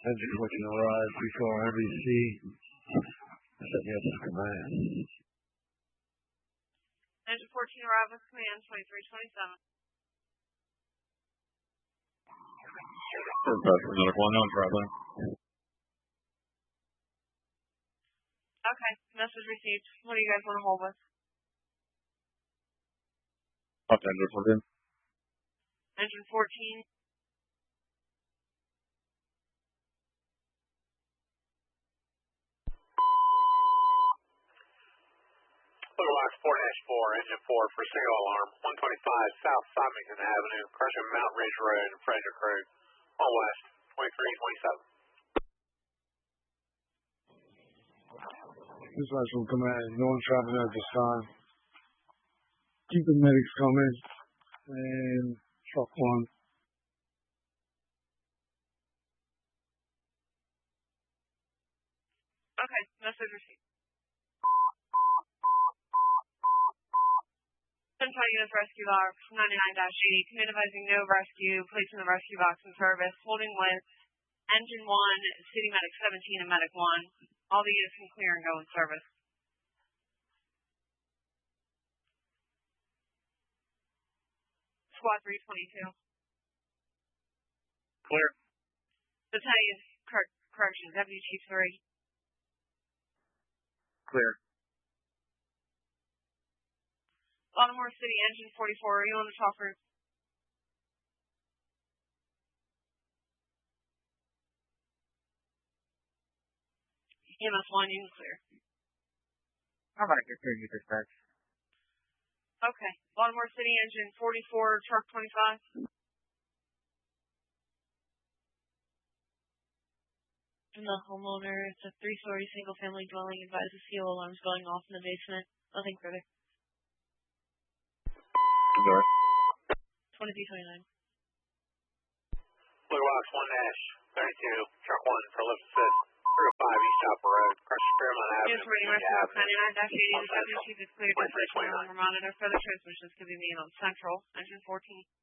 Engine 14 arrive, 34 NBC. Set me up to command. Engine 14 arrive with command, 2327. Another one on traveling. Okay, message received. What do you guys want to hold with? Up to engine 14. Engine 14. Box 4-4, engine 4 for single alarm, 125 South Symington Avenue, Crushing Mountain Ridge Road, Frederick Road, on west, 2327. Dispatch from command, no one traveling at this time. Keep the medics coming. And truck 1. Okay, message received. Central Units Rescue Box 99-80, command advising no rescue, placing the rescue box in service, holding with Engine 1, City Medic 17 and Medic 1. All the units can clear and go in service. Squad 322. Clear. Battalion Correction, Deputy Chief 3. Clear. Baltimore City, Engine 44, are you on the top roof? EMS 1, you can clear. How about your clear, you dispatch? Okay. Baltimore City, Engine 44, Truck 25. And the homeowner, it's a 3-story single-family dwelling, advises CO alarms going off in the basement. Nothing further. 2329. Blue Box 1-32, truck 1 for lift assist, 305 East Chopper Road, Crushing Fairmont Avenue. Yes, ready, Rescue 99-80, the Deputy Chief is cleared to switch on monitor. Further transmissions could be made on Central, Engine 14.